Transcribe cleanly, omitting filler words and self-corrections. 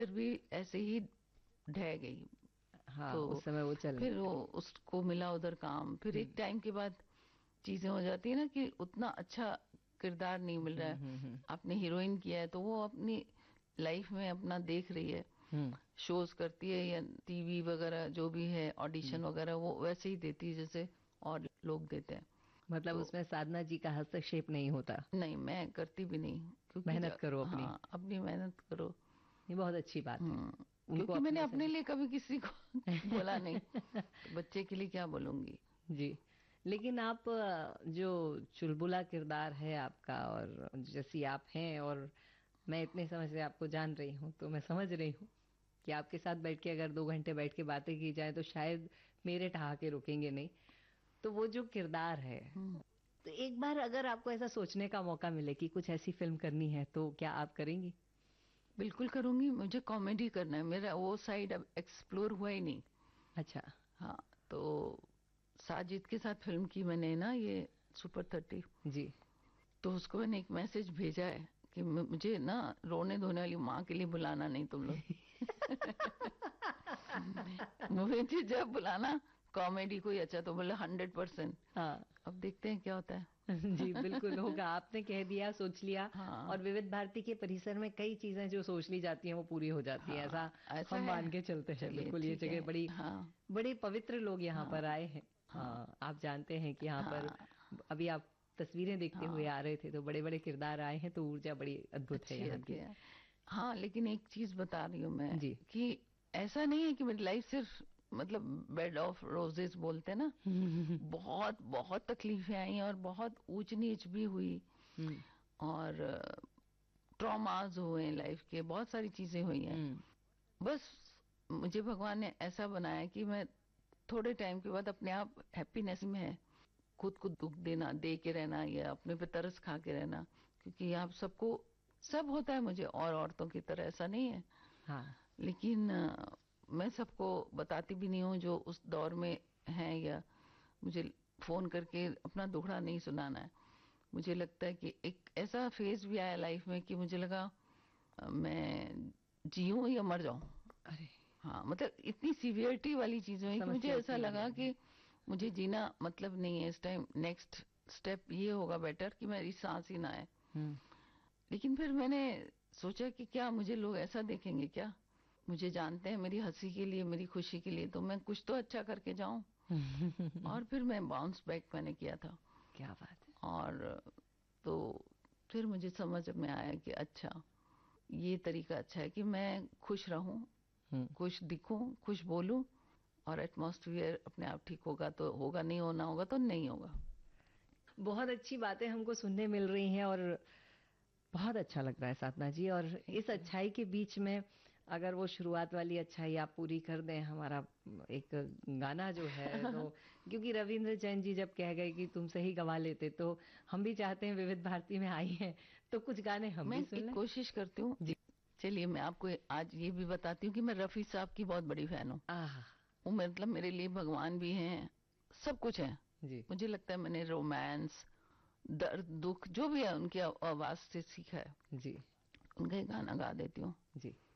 फिर भी ऐसे ही ढह गई। हाँ, तो उस समय वो चल नहीं फिर वो पाई। उसको मिला उधर काम, फिर एक हम्म टाइम के बाद चीजें हो जाती है ना कि उतना अच्छा किरदार नहीं मिल रहा है। हम्म। आपने हीरोइन किया है तो वो अपनी लाइफ में अपना देख रही है, हम्म शोज करती है या टीवी वगैरह जो भी है हम्म। ऑडिशन वगैरह वो वैसे ही देती है जैसे और लोग देते हैं। मतलब तो उसमें साधना जी का हस्तक्षेप नहीं होता। नहीं, मैं करती भी नहीं, क्योंकि मेहनत करो अपनी। हाँ, अपनी मेहनत करो। ये बहुत अच्छी बात है। उनको क्योंकि मैंने अपने से अपने लिए कभी किसी को बोला नहीं, तो बच्चे के लिए क्या बोलूंगी। जी। लेकिन आप जो चुलबुला किरदार है आपका, और जैसी आप हैं, और मैं इतने समय से आपको जान रही हूँ, तो मैं समझ रही हूँ कि आपके साथ बैठ के अगर 2 घंटे बैठ के बातें की जाए तो शायद मेरे ठहाके रुकेंगे नहीं। तो वो जो किरदार है, हम्म, तो एक बार अगर आपको ऐसा सोचने का मौका मिले कि कुछ ऐसी फिल्म करनी है, तो क्या आप करेंगी? बिल्कुल करूंगी। मुझे कॉमेडी करना है, मेरा वो साइड अब एक्सप्लोर हुआ ही नहीं। अच्छा। हाँ, तो साजिद के साथ फिल्म की मैंने ना, ये सुपर 30। जी। तो उसको मैंने एक मैसेज भेजा है कि मुझे ना रोने धोने वाली माँ के लिए बुलाना नहीं तुम लोग। मुझे जब बुलाना कॉमेडी कोई अच्छा तो बोले 100%। हाँ। अब देखते हैं क्या होता है। जी बिल्कुल होगा, आपने कह दिया, सोच लिया। और हाँ विविध भारती के परिसर में कई चीजें जो सोच ली जाती हैं वो पूरी हो जाती हैं, ऐसा हाँ, ऐसा हम है। मान के चलते हैं। चलिए बिल्कुल, ये ठीक जगह है। बड़ी हाँ बड़े पवित्र लोग यहाँ हाँ पर आए हैं। हाँ आप जानते हैं कि यहाँ पर हाँ अभी आप तस्वीरें देखते हुए हाँ, आ रहे थे, तो बड़े बड़े किरदार आए हैं, तो ऊर्जा बड़ी अद्भुत है अच्छी यहाँ आती की। है। हाँ, लेकिन एक चीज बता रही हूँ मैं जी। कि ऐसा नहीं है कि मेरी लाइफ सिर्फ मतलब बेड ऑफ रोजेस बोलते हैं ना। बहुत बहुत तकलीफें आई और बहुत ऊंच नीच भी हुई, हम्म और ट्रॉमाज हुए लाइफ के, बहुत सारी चीजें हुई हैं। हम्म बस मुझे भगवान ने ऐसा बनाया कि मैं थोड़े टाइम के बाद अपने आप हैप्पीनेस में है, खुद को दुख देना, दे के रहना या अपने पे तरस खा के रहना। क्योंकि आप सबको सब होता है, मुझे और औरतों की तरह ऐसा नहीं है। हाँ। लेकिन मैं सबको बताती भी नहीं हूँ जो उस दौर में है, या मुझे फोन करके अपना दुखड़ा नहीं सुनाना है। मुझे लगता है कि एक ऐसा फेज भी आया लाइफ में कि मुझे लगा मैं जीऊं या मर जाऊं। अरे, हाँ, मतलब इतनी सीवियरिटी वाली चीजें हुई कि मुझे समस्या ऐसा इतनी बढ़ लगा गई है। कि मुझे जीना मतलब नहीं है इस टाइम। नेक्स्ट स्टेप ये होगा बेटर कि मेरी सांस ही ना आए। हम्म। लेकिन फिर मैंने सोचा कि क्या मुझे लोग ऐसा देखेंगे क्या, मुझे जानते हैं मेरी हंसी के लिए, मेरी खुशी के लिए, तो मैं कुछ तो अच्छा करके जाऊं। और फिर मैं बाउंस बैक मैंने किया था। क्या बात है। और तो फिर मुझे समझ में आया कि अच्छा, ये तरीका अच्छा है कि मैं खुश रहूं, हम्म। खुश दिखूं, खुश बोलूं, और एटमॉस्फेयर अपने आप ठीक होगा तो होगा, नहीं होना होगा तो नहीं होगा। बहुत अच्छी बातें हमको सुनने मिल रही हैं, और बहुत अच्छा लग रहा है साधना जी। और इस थैंक यू। अच्छाई के बीच में अगर वो शुरुआत वाली अच्छाई आप पूरी कर दें, हमारा एक गाना जो है, तो क्योंकि रविंद्र जैन जी जब कह गए कि तुमसे ही गवा लेते, तो हम भी चाहते हैं, विविध भारती में आई हैं तो कुछ गाने हम भी मैं सुन एक लें। कोशिश करती हूँ। जी। चलिए, मैं आपको आज ये भी बताती हूँ कि मैं रफी साहब की बहुत बड़ी फैन हूँ। आह। वो मतलब मेरे लिए भगवान भी हैं, सब कुछ है। जी। मुझे लगता है मैंने रोमांस, दर्द, दुख जो भी है उनकी आवाज से सीखा है। जी। उनका ही गाना गा देती हूँ। जी।